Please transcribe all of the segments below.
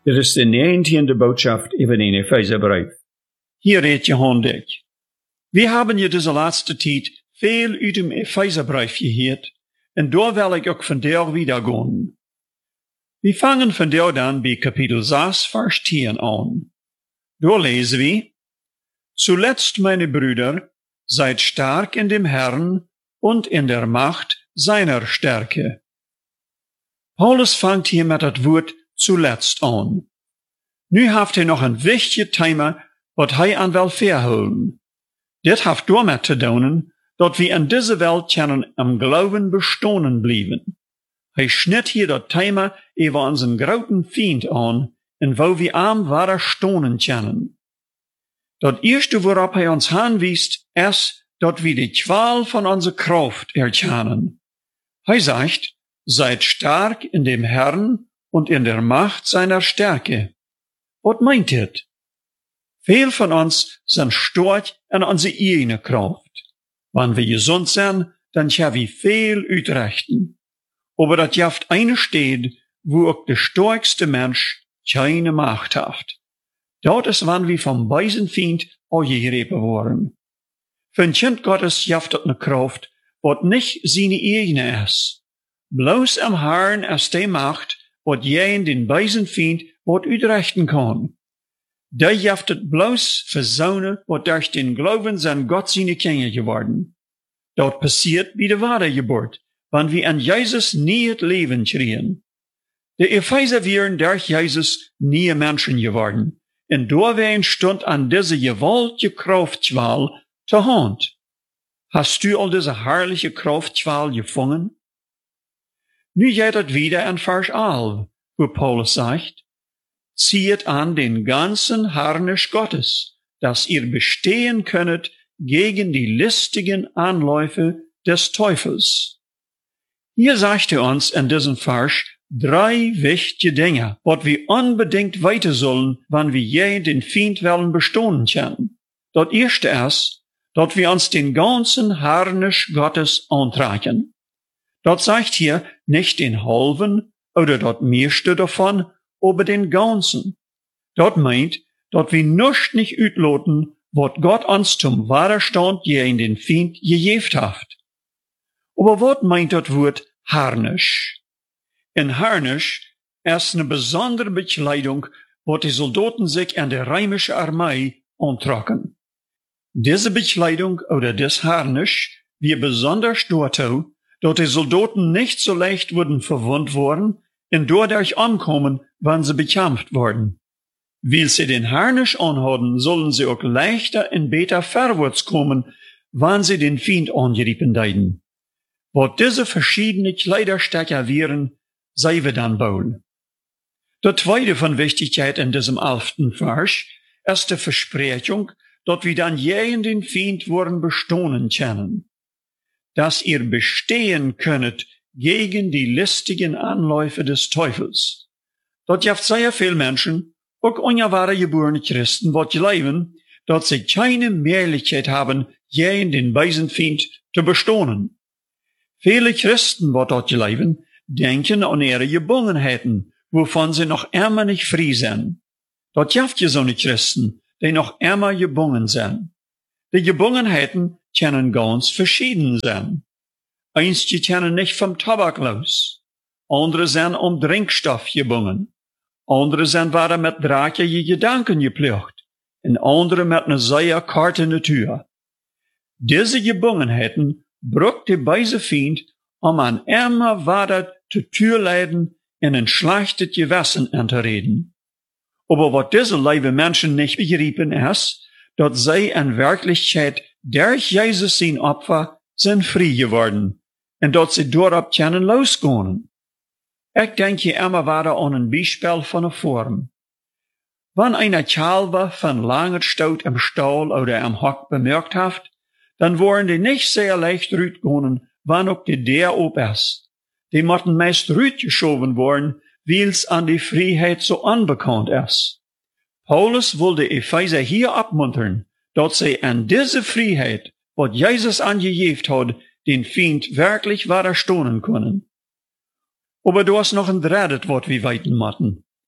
Dit is de 19e Botschaft über den Epheserbrief. Hier redt Johann Dick. Wir haben ja diese letzte Zeit viel uit dem Epheserbrief gehört, und da will ich auch von der wieder gehen. Wir fangen von der dann bei Kapitel 6, Vers 10 an. Da lesen wir: Zuletzt, meine Brüder, seid stark in dem Herrn und in der Macht seiner Stärke. Paulus fängt hier mit das Wort zuletzt an. Nu haft er noch ein wichtiges Thema, wat hij an will verholen. Dit haft damit zu tun, dat wir in dieser Welt können am Glauben bestohnen blieben. Hij schnitt hier das Thema über unseren großen Feind an, en wo wir am wahre stohnen können. Das erste, worauf hij uns hinweist, ist, dat wir die Qual von unserer Kraft erkennen. Hij sagt, seid stark in dem Herrn und in der Macht seiner Stärke. Was meint dit? Viel von uns sind stark in unsere eigene Kraft. Wenn wir gesund sind, dann können wir viel uitrichten. Aber das jaft eine steht, wo auch der stärkste Mensch keine Macht hat. Dort ist, wenn wir vom bösen Feind angegriffen worden. Für ein Kind Gottes jaft das eine Kraft, wat nicht seine eigene ist. Bloß am Herrn ist die Macht, wat jeden den bösen Feind wat uitrichten kann. Der jaftet bloß für Söhne, wat durch den Glauben sind Gott seine Kinder geworden. Dort passiert wie der Wiedergeburt, wenn wir an Jesus nie het Leben kriegen. Der Epheser wären durch Jesus nie Menschen geworden. Und da wären stund an diese gewaltige Kraftqual zur Hand. Hast du all diese herrliche Kraftqual gefunden? Nu geht es wieder an Vers 11, wo Paulus sagt: Zieht an den ganzen Harnisch Gottes, dass ihr bestehen könnet gegen die listigen Anläufe des Teufels. Hier sagt er uns in diesem Vers 3 wichtige Dinge, was wir unbedingt weiter sollen, wann wir je den Feind wollen bestohlen können. Das erste ist, dass wir uns den ganzen Harnisch Gottes antragen. Das sagt hier nicht den halben oder das meiste davon, aber den ganzen. Das meint, dass wir nicht uitloten, was Gott uns zum Widerstand gegen den Feind gegeben hat. Aber was meint das Wort Harnisch? In Harnisch ist eine besondere Bekleidung, was die Soldaten sich in der römischen Armee antragen. Diese Bekleidung oder das Harnisch wird besonders dazu, dass die Soldaten nicht so leicht wurden verwundet worden und dadurch ankommen, wenn sie bekämpft wurden. Weil sie den Harnisch anhaben, sollen sie auch leichter und besser vorwärts kommen, wenn sie den Feind angreifen deiden. Was diese verschiedenen Kleiderstücke wären, sei wir dann bauen. Der zweite von Wichtigkeit in diesem 11. Vers ist die Versprechung, dass wir dann je in den Feind worden bestohnen können. Dass ihr bestehen könnet gegen die listigen Anläufe des Teufels. Dort gibt sehr viele Menschen, auch unerwahre geborene Christen, die glauben, dass sie keine Möglichkeit haben, gegen den bösen Feind zu bestohnen. Viele Christen, die dort glauben, denken an ihre Gebungenheiten, wovon sie noch immer nicht frei sind. Dort gibt es so eine Christen, die noch immer gebungen sind. Die Gebungenheiten können ganz verschieden sein. Einige können nicht vom Tabak los. Andere sind Drinkstoff gebungen. Andere sind wieder mit drackigen Gedanken geplucht. Und andere mit einer sehr karten Natur. Diese Gebungenheiten brucht die böse Feind, an immer weiter zu Tür leiden und ein schlechtes Gewissen anzureden. Aber was diese liebe Menschen nicht begriffen ist, dass sie in Wirklichkeit durch Jesus sein Opfer sind frei geworden und dass sie darauf können losgehen. Ich denke immer wieder an ein Beispiel von einer Form. Wenn einer Kalber von langer Stout im Stall oder im Hock bemerkt hat, dann wollen die nicht sehr leicht rütgehen, wann auch die der ob ist. Die müssen meist rütgeschoben worden, weil's an die Freiheit so unbekannt ist. Paulus wollte Epheser hier abmuntern, dass sie an diese Freiheit, was Jesus angegeben hat, den Feind wirklich widerstehen können. Aber du hast noch ein drittes, was wir weiten müssen.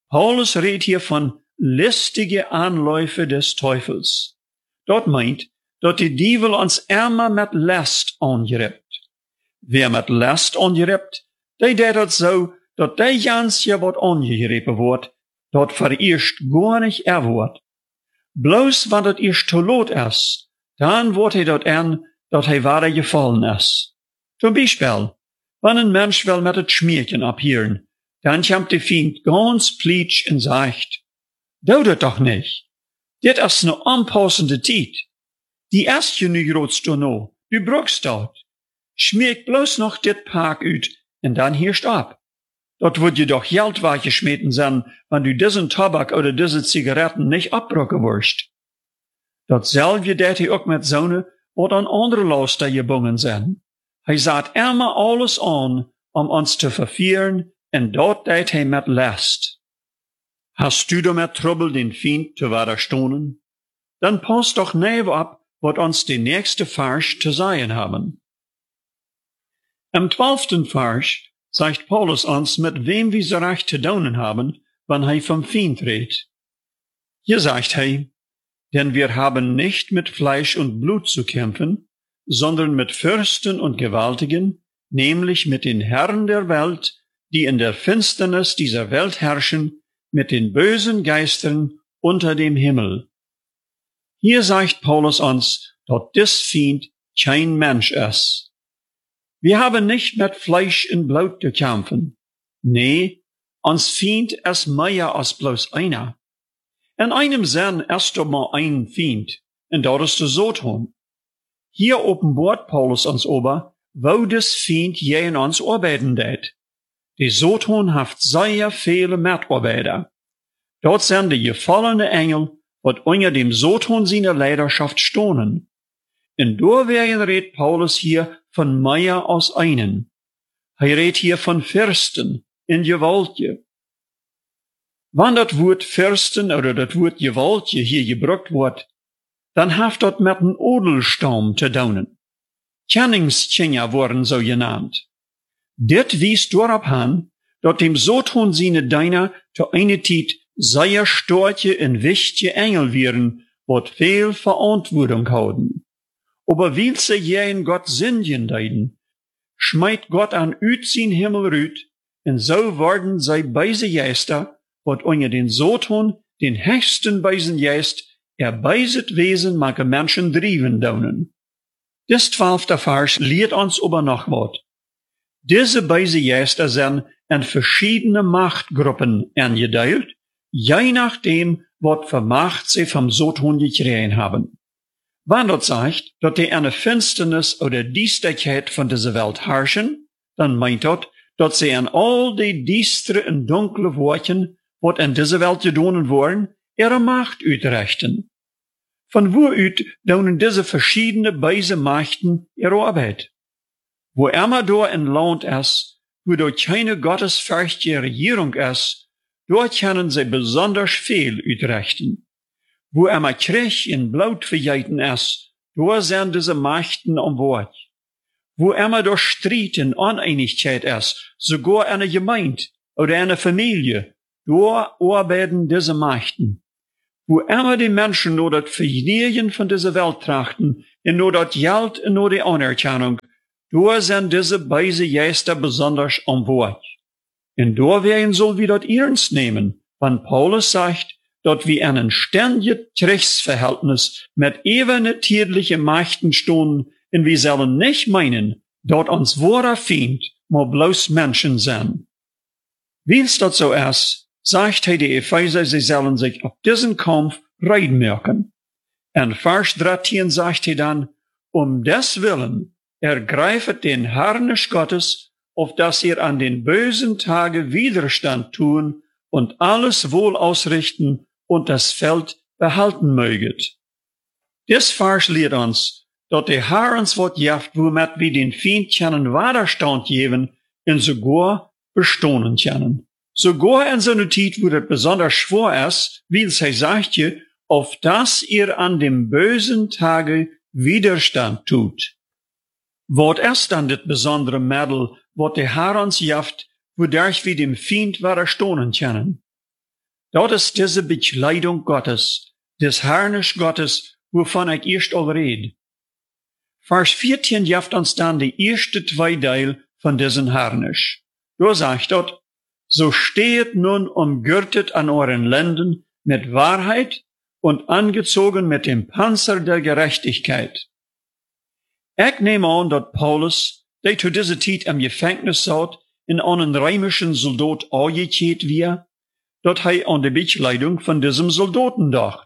Paulus redet hier von listige Anläufe des Teufels. Dort meint, dat die Dievel ons immer met last aangerept. Wer met last aangerept, die deed dat zo, dat die jansje wat aangegrepen wordt, dat vereerst gar nicht wordt. Bloos wanneer het eerst te laat is, dan wordt hij dat aan, dat hij ware gevallen is. Zum Beispiel, wanneer een mens wil met het schmierken abhieren, dan komt de Feind ganz pleitsch en zegt, doe dat toch niet. Dit is een aanpassende tijd. Die is je nu grootst no, du brokst dat. Schmeek bloos nog dit paak uit, en dan hierst ab. Dat wordt je doch geld weggeschmeten zijn, wanneer du diesen tabak oder diese Zigaretten nicht abbrocken wirst. Datzelfde deed hij ook met zonen, wat aan andere lasten gebonden zijn. Hij zat immer alles aan, om ons te vervieren, en dat deed hij met last. Hast du damit Trouble, den Feind te widerstonen? Dan pas doch neven ab, wat ons de nächste Vers te sagen haben. Im 12. Vers sagt Paulus uns, mit wem wir so recht zu tun haben, wenn er vom Feind redet. Hier sagt er, denn wir haben nicht mit Fleisch und Blut zu kämpfen, sondern mit Fürsten und Gewaltigen, nämlich mit den Herren der Welt, die in der Finsternis dieser Welt herrschen, mit den bösen Geistern unter dem Himmel. Hier sagt Paulus uns, dass des Feind kein Mensch ist. Wir haben nicht mit Fleisch und Blut zu kämpfen. Nee, uns Feind ist mehr als bloß einer. In einem Sinn ist doch mal ein Feind, und das ist der Satan. Hier offenbart Paulus uns aber, wo des Feind je in uns arbeiten det. Die Satan hat sehr viele Mitarbeiter. Dort sind die gefallene Engel, wat unter dem Satan seiner Leidenschaft stohnen. Und deswegen redet Paulus hier von mehr als einen. Er redet hier von Fürsten in Gewaltje. Wann das Wort Fürsten oder das Wort Gewaltje hier gebraucht wird, dann haft dat mit een Odelstaum te doen. Kenningskinder worden so genannt. Dit wies dorop aan, dat dem Satan seine Diener zu einer Zeit sehr starke und wichtige Engel wären, wat viel Verantwortung haben. Aber weil sie je in Gott sündigen deiden, schmeit Gott an uit sein Himmel rüt, und so worden sie beise Geister, wat unter den Satan, den höchsten beisen Geist, beiset Wesen mag Menschen driven daunen. Des 12. Vers lehrt uns aber noch wat. Diese beise Geister sind in verschiedene Machtgruppen angeteilt, je nachdem, wat für Macht sie vom Satan gekriegt haben. Wenn das sagt, dass die eine Finsternis oder Düsterkeit von dieser Welt herrschen, dann meint das, dass sie an all die düstere und dunkle Worten, wat in dieser Welt gedonen worden, ihre Macht uitrichten. Von wo uit doen diese verschiedene beise Machten ihre Arbeit? Wo immer da ein Land ist, wo dort keine gottesfürchtige Regierung ist, dort können sie besonders viel uitrichten. Wo immer Krieg in Blut verjeiten ist, dort sind diese Machten am Wort. Wo immer da Streit und Uneinigkeit ist, sogar eine Gemeinde oder eine Familie, dort arbeiten diese Machten. Wo immer die Menschen nur das Vergnügen von dieser Welt trachten, und nur das Geld und nur die Anerkennung, da sind diese beise Geister besonders am Wort. Und da werden soll wir das ernst nehmen, wenn Paulus sagt, dass wir in ein ständiges Kriegsverhältnis mit übernatürlichen Mächten stehen, und wir sollen nicht meinen, dass uns wahrer Feind mal bloß Menschen sind. Wie's das so ist, sagt er die Epheser, sie sollen sich auf diesen Kampf reinmerken. In Vers 13 sagt er dann, des Willen ergreifet den Harnisch Gottes, auf dass ihr an den bösen Tage Widerstand tun und alles wohl ausrichten und das Feld behalten möget. Dies Vers lehrt uns, dass der Herr uns wat jaft, womit wir den Feind können Widerstand geben und sogar bestohnen können. Sogar in so einer Zeit, wo das besonders schwer ist, wie es sagt je, auf dass ihr an dem bösen Tage Widerstand tut. Wat ist dann das besondere Mittel, wat der Herr uns jaft, wodurch wir dem Feind widerstehen können? Dat is diese Bekleidung Gottes, des Harnisch Gottes, wovon ich erst al red. Vers 14 geeft uns dann die erste zwei Teil von diesen Harnisch. Da sagt dort, so stehet nun umgürtet an euren Lenden mit Wahrheit und angezogen mit dem Panzer der Gerechtigkeit. Ich nehme an, dass Paulus, der zu dieser Zeit im Gefängnis saß, in einen römischen Soldat angekleidet war, dass er an die Bekleidung von diesem Soldaten dacht.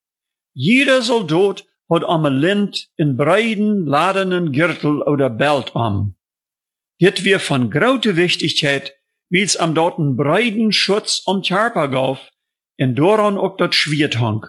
Jeder Soldat hat am Lend in breiten, ladenen Gürtel oder Belt am. Dit wir von großer Wichtigkeit, weil's am dort einen breiten Schutz am Körper gab, und daran auch das Schwert hang.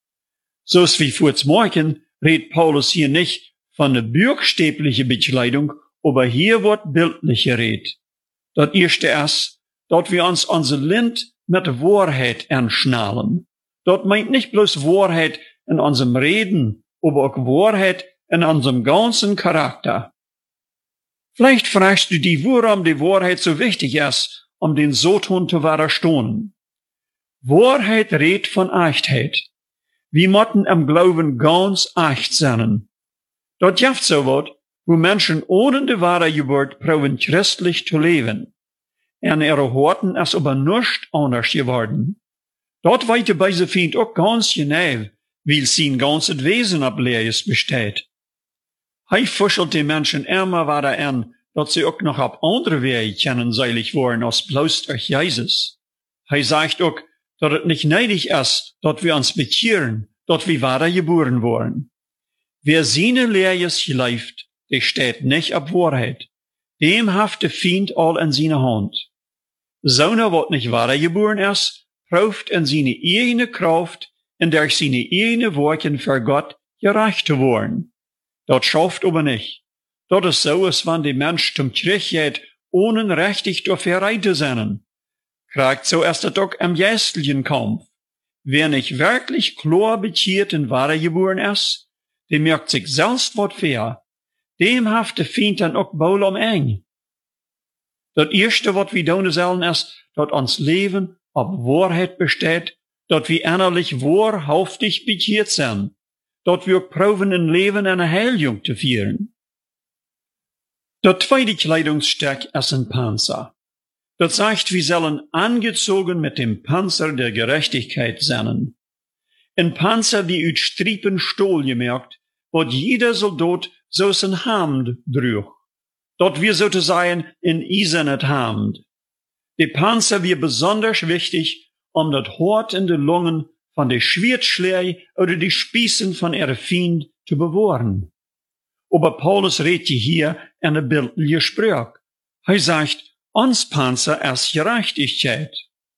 So's wie vor's Morgen redet Paulus hier nicht von der buchstäblichen Bekleidung, aber hier wird bildlich geredet. Das erste ist, dass wir uns unser Lend mit Wahrheit anschnallen. Das meint nicht bloß Wahrheit in unserem Reden, aber auch Wahrheit in unserem ganzen Charakter. Vielleicht fragst du dich, warum die Wahrheit so wichtig ist, um den Soton zu widerstehen. Wahrheit redet von Echtheit. Wir müssen im Glauben ganz echt sein. Dort gibt so was, wo Menschen ohne die wahre Geburt proben christlich zu leben. Und ihre Horten ist aber nicht anders geworden. Dort weite bei sie find auch ganz genau, weil sein ganzes Wesen ab Leers besteht. Hij fuschelt die Menschen immer weiter an, dass sie auch noch ab andere Wege kennenseilig worden als bloß durch Jesus. Hij sagt auch, dass es nicht nötig ist, dass wir uns bekehren, dass wir weitergeboren worden. Wer seine Leers gelebt, der steht nicht ab Wahrheit. Dem haft der Feind all in seine Hand. Soner, wat nicht weitergeboren ist, prüft in seine eigene Kraft und durch seine eigene Worten für Gott gerecht zu worden. Das schafft aber nicht. Das ist so, als wenn die Mensch zum Krieg geht, ohne richtig dafür zu sein. Kriegt so erst das auch im geistlichen Kampf. Wer nicht wirklich klar bekehrt und weitergeboren ist, der merkt sich selbst wat fair. Dem haft der Feind dann auch bald um eng. Das erste, was wir tun sollen, ist, dass uns Leben auf Wahrheit besteht, dass wir innerlich wahrhaftig bekehrt sind, dass wir proben ein Leben eine Heiligung zu führen. Das zweite Kleidungsstück ist ein Panzer. Das sagt, wir sollen angezogen mit dem Panzer der Gerechtigkeit sein. Ein Panzer, wie uit Striepen Stohl gemerkt, wird jeder Soldat so sein Hemd drüch. Dort wir sozusagen in eisernet Hemd. Die Panzer wir besonders wichtig, um das Hort in den Lungen von der Schwertschläge oder die Spießen von ihrer Feind zu bewahren. Aber Paulus redet hier eine bildliche Sprache. Er sagt, uns Panzer ist Gerechtigkeit.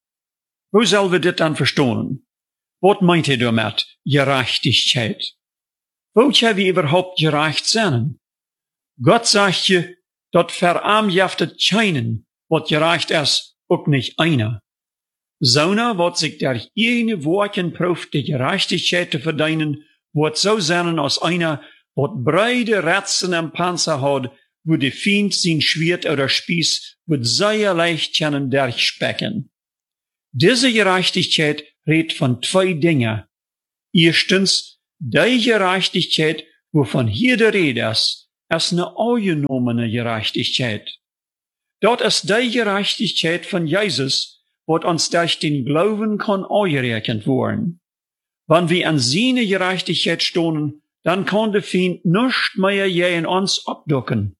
Wo sollen wir das dann verstehen? Was meint er damit, Gerechtigkeit? Wo können wir überhaupt gerecht sein? Gott sagt je, dat verarmjaftet keinen, wat gerecht ist, auch nicht einer. Soner, wat sich durch jene Worten prüft, die Gerechtigkeit zu verdienen, wird so sein als einer, wat breite Ratzen am Panzer hat, wo die Feind sein Schwert oder Spieß wird sehr leicht können durchspecken. Diese Gerechtigkeit redet von zwei Dingen. Erstens, die Gerechtigkeit, wovon hier die Rede ist eine angenommene Gerechtigkeit. Dort ist die Gerechtigkeit von Jesus, wat uns durch den Glauben kann angerechnet worden. Wenn wir an seine Gerechtigkeit stohnen, dann kann der Feind nicht mehr je in uns abducken.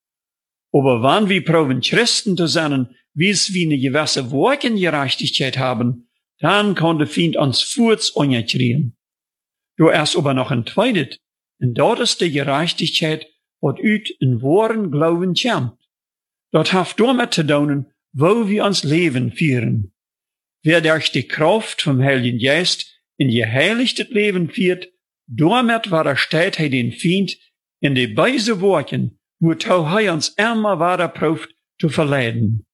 Aber wenn wir proben Christen zu sein, wie es wie eine gewisse Workengerechtigkeit haben, dann kann der Feind uns furz ankriegen. Du erst aber noch ein zweites, und dort ist die Gerechtigkeit, wat uit in wahren Glauben kämpft. Dat hat damit zu tun, wo wir uns Leben führen. Wer durch die Kraft vom Heiligen Geist in geheiligtes Leben führt, damit widersteht er den Feind in die beise Worten, wozu er uns immer weiter prüft zu verleiden.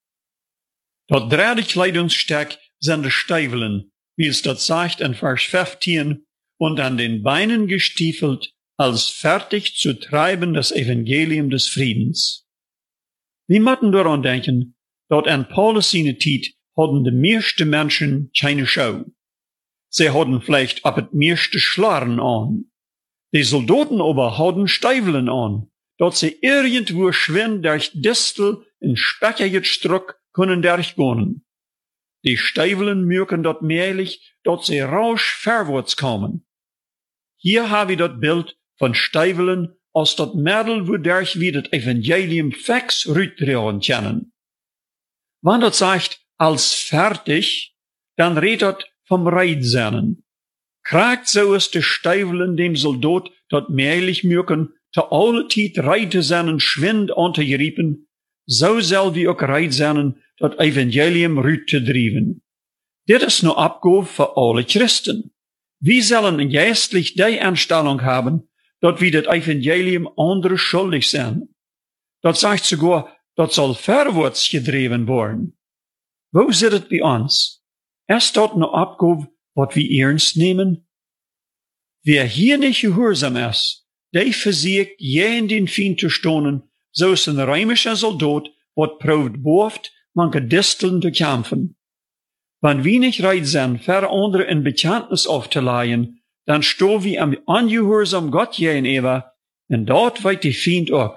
Das dritte Kleidungsstück sind die Stiefeln, wie es dort sagt in Vers 15, und an den Beinen gestiefelt, als fertig zu treiben das Evangelium des Friedens. Wir müssen daran denken, dass an Paulus seine Zeit hadden de meeste Menschen keine Schau. Sie hadden vielleicht ab het meeste Schlaren an. Die Soldaten aber hadden Stiefeln an, dat sie irgendwo schwind durch Distel in speckiget Struck kunnen durchgehen. Die Stiefeln mögen dat mehrlich, dat sie rausch verwärts kommen. Hier habe ich dat Bild von Stiefeln als dat Mädel, wodurch wir das Evangelium fix rütdrehen können. Wenn dat sagt, als fertig, dann redet dat vom Reitsennen. Kragt so ist de Stiefeln dem Soldat dat mehrlich mögen, te alle Tijd reitsennen schwind an te geriepen, so soll wir auch reitsennen, dat Evangelium rüt te driven. Dit is no Abgabe für alle Christen. Wir sollen geistlich die Einstellung haben, dat wir das Evangelium andere schuldig sind. Dat sagt sogar, dat soll verwärts gedreven worden. Wo zit het bei uns? Ist dat no Abgabe, wat wir ernst nehmen? Wer hier nicht gehorsam ist, der versiegt jeden den Feind zu stonen, so ist ein römischer Soldat, wat probt boft, manche Disteln zu kämpfen. Wenn wir nicht reit sind, für andere in Bekenntnis aufzuleihen, dann stehen wir am ungehorsam Gott gegenüber, und dort weit die Feind auch.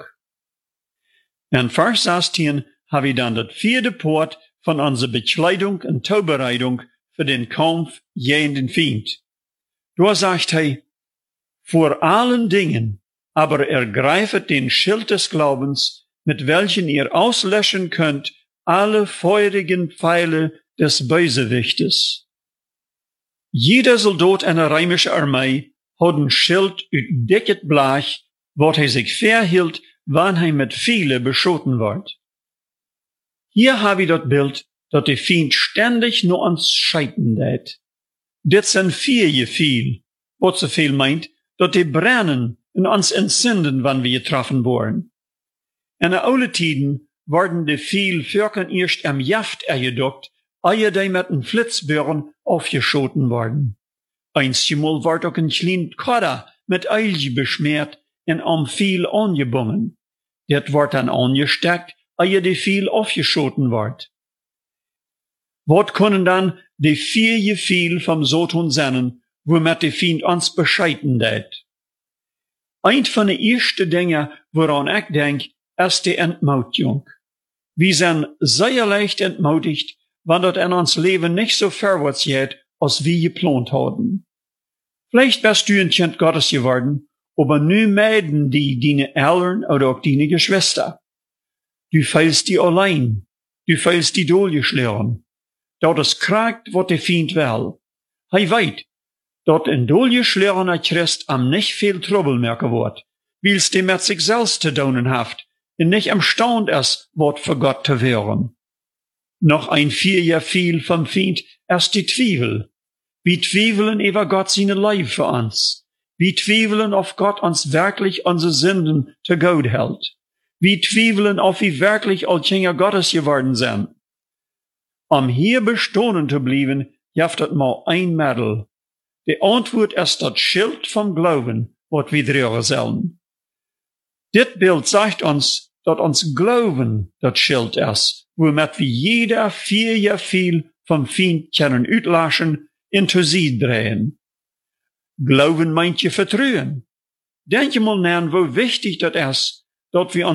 In Vers 16 habe ich dann das vierte Part von unserer Bekleidung und Vorbereitung für den Kampf gegen den Feind. Da sagt er, vor allen Dingen aber ergreifet den Schild des Glaubens, mit welchen ihr auslöschen könnt alle feurigen Pfeile des Bösewichtes. Jeder Soldat einer römischen Armee hat ein Schild uit dicket Blech, wat hij sich verhielt, wann hij mit viele beschoten wird. Hier habe ich das Bild, dat der Feind ständig nur ans Scheiten deed. Dit sind vier viel, wat so viel meint, dat die brennen und uns entzünden, wann wir getroffen worden. In de oude Tiden worden de viel Völkern erst am Jaft ergeduckt, ehe die mit een Flitzbirn aufgeschoten worden. Einstmal ward auch ein klein Kodder mit Eilge beschmiert und am viel angebungen. Det wordt dann angesteckt, ehe die viel aufgeschoten ward. Wat können dann die vier viel vom Satan sein, womit die Feind uns bescheiden deed? Ein von den ersten Dingen, woran ich denk, ist die Entmutigung. Wir sind sehr leicht entmutigt, wenn das in uns Leben nicht so vorwärts geht, als wir geplant haben. Vielleicht bist du ein Kind Gottes geworden, aber nu meiden die deine Eltern oder auch deine Geschwister. Du feilst die allein, du feilst die durchgeschlagen. Dat is kragt wat de Feind will. Hij weet, dat een durchgeschlagener Christ am nicht viel Trouble merken wird, weil's die mit sich selbst zu tun haft, und nicht imstand ist, wat für Gott zu wehren. Noch ein vier viel vom Feind ist die Zweifel. Wir zweifeln über Gott seine Leib für uns. Wir zweifeln, ob Gott uns wirklich unsere Sünden zu Gott hält. Wir zweifeln, ob wir wirklich als Kinder Gottes geworden sind. Um hier bestehen zu bleiben, jaft het mal ein Mittel. Die Antwort ist das Schild vom Glauben, wat wir tragen sollen. Dit Bild sagt uns, dat ons Glauben das Schild ist, womit wir jeder vier viel vom Feind können uitlaschen und zu sie drehen. Glauben meint je vertrauen. Denk je mal nach, wo wichtig das ist, dat wir